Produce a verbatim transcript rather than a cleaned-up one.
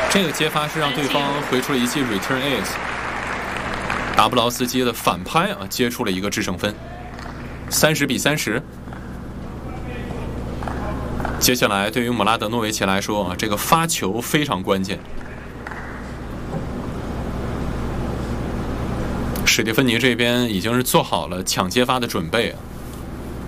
这个接发是让对方回出了一记 return ace， 达布劳斯基的反拍啊，接出了一个制胜分，三十比三十。接下来对于姆拉德诺维奇来说啊，这个发球非常关键。史蒂芬妮这边已经是做好了抢接发的准备啊。